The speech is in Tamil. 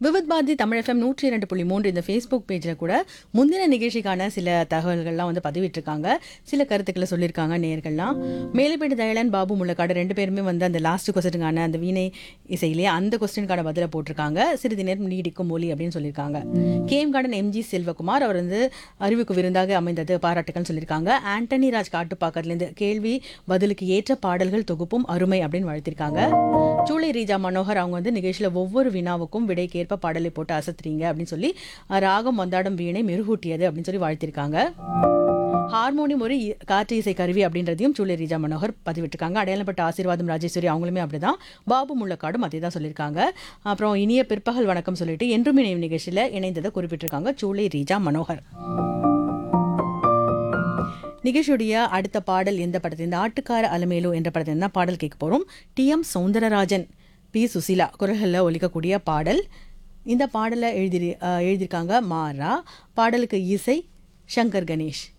விவித் பாரதி தமிழ் எஃப்எம் 102.3 இந்த ஃபேஸ்புக் பேஜில் கூட முந்தின நிகழ்ச்சிக்கான சில தகவல்கள்லாம் வந்து பதிவிட்டிருக்காங்க. சில கருத்துக்களை சொல்லியிருக்காங்க நேயர்கள்லாம். மேலப்பேட்டு தயலன், பாபு முள்ளக்காடு 2 பேருமே வந்து அந்த லாஸ்ட் கொஸ்டினுக்கான அந்த வீணை இசையிலேயே அந்த கொஸ்டினுக்கான பதிலை போட்டிருக்காங்க. சிறிது நேரம் நீடிக்கும் மொழி அப்படின்னு சொல்லியிருக்காங்க. கேஎம் கார்டன் எம்ஜி செல்வகுமார் அவர் வந்து அறிவுக்கு விருந்தாக அமைந்தது பாராட்டுக்கள்னு சொல்லியிருக்காங்க. ஆண்டனி ராஜ் காட்டுப்பாக்கத்துலேருந்து கேள்வி பதிலுக்கு ஏற்ற பாடல்கள் தொகுப்பும் அருமை அப்படின்னு வாழ்த்திருக்காங்க. சூளை ரீஜா மனோகர் அவங்க வந்து நிகழ்ச்சியில் ஒவ்வொரு வினாவுக்கும் விடைக்கேற்ப பாடலை போட்டு அசத்துறீங்க அப்படின்னு சொல்லி ராகம் வந்தாடும் வீணை மெருகூட்டியது அப்படின்னு சொல்லி வாழ்த்திருக்காங்க. ஹார்மோனியம் ஒரு காற்று இசை கருவி அப்படின்றதையும் சூளை ரீஜா மனோகர் பதிவிட்டிருக்காங்க. அடையாளப்பட்ட ஆசீர்வாதம் ராஜேஸ்வரி அவங்களுமே அப்படிதான். பாபு முள்ளக்காடும் அதே தான் சொல்லியிருக்காங்க. அப்புறம் இனிய பிற்பகல் வணக்கம் சொல்லிட்டு என்றும் இணையும் நிகழ்ச்சியில் இணைந்ததை குறிப்பிட்டிருக்காங்க சூளை ரீஜா மனோகர். நிகழ்ச்சியுடைய அடுத்த பாடல் எந்த படத்தில் இந்த ஆட்டுக்கார அலமேலு என்ற படத்தில் தான் பாடல் கேட்க போகிறோம். டி.எம். சௌந்தரராஜன், பி. சுசீலா குரல்களில் ஒலிக்கக்கூடிய பாடல். இந்த பாடலை எழுதியிருக்காங்க மாரா. பாடலுக்கு இசை சங்கர் கணேஷ்.